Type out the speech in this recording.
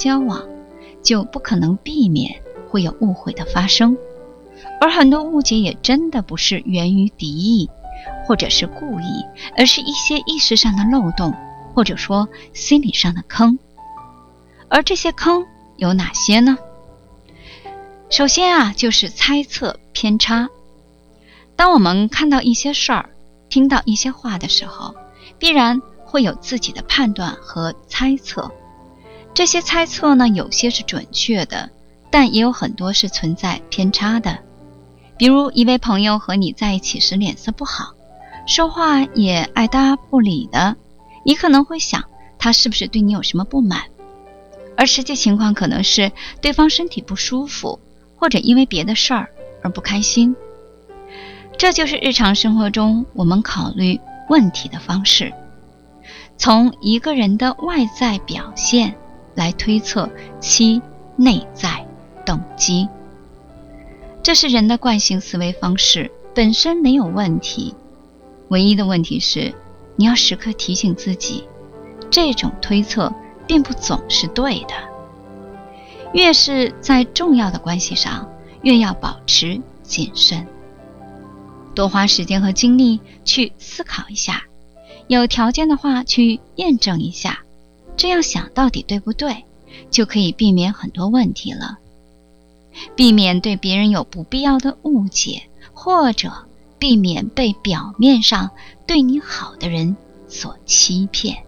交往，就不可能避免会有误会的发生。而很多误解也真的不是源于敌意，或者是故意，而是一些意识上的漏洞，或者说心理上的坑。而这些坑有哪些呢？首先就是猜测偏差。当我们看到一些事儿，听到一些话的时候，必然会有自己的判断和猜测。这些猜测呢，有些是准确的，但也有很多是存在偏差的。比如一位朋友和你在一起时脸色不好，说话也爱答不理的，你可能会想他是不是对你有什么不满，而实际情况可能是对方身体不舒服，或者因为别的事儿而不开心。这就是日常生活中我们考虑问题的方式，从一个人的外在表现来推测其内在动机。这是人的惯性思维方式，本身没有问题，唯一的问题是你要时刻提醒自己，这种推测并不总是对的。越是在重要的关系上，越要保持谨慎，多花时间和精力去思考一下，有条件的话去验证一下，这样想到底对不对，就可以避免很多问题了。避免对别人有不必要的误解，或者避免被表面上对你好的人所欺骗。